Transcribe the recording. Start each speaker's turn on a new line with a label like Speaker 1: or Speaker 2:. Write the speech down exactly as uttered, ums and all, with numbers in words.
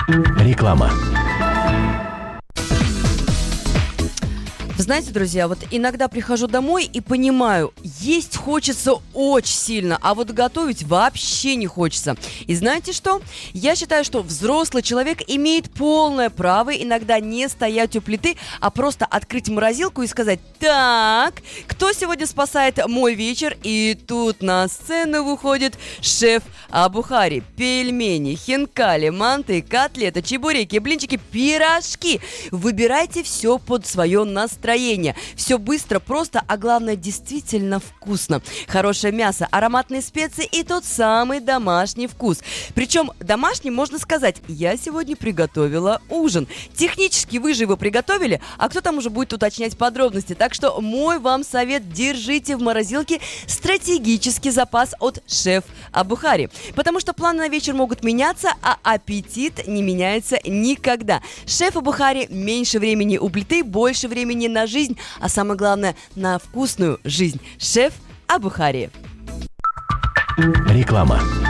Speaker 1: Реклама.
Speaker 2: Вы знаете, друзья, вот иногда прихожу домой и понимаю, есть хочется очень сильно, а вот готовить вообще не хочется. И знаете что? Я считаю, что взрослый человек имеет полное право иногда не стоять у плиты, а просто открыть морозилку и сказать: так, кто сегодня спасает мой вечер? И тут на сцену выходит шеф Абухари. Пельмени, хинкали, манты, котлеты, чебуреки, блинчики, пирожки. Выбирайте все под свое настроение. Все быстро, просто, а главное, действительно вкусно. Хорошее мясо, ароматные специи и тот самый домашний вкус. Причем домашний, можно сказать: я сегодня приготовила ужин. Технически вы же его приготовили, а кто там уже будет уточнять подробности. Так что мой вам совет: держите в морозилке стратегический запас от шеф Абухари. Потому что планы на вечер могут меняться, а аппетит не меняется никогда. Шеф Абухари: меньше времени у плиты, больше времени на жизнь, а самое главное, на вкусную жизнь. Шеф Абухари.
Speaker 1: Реклама.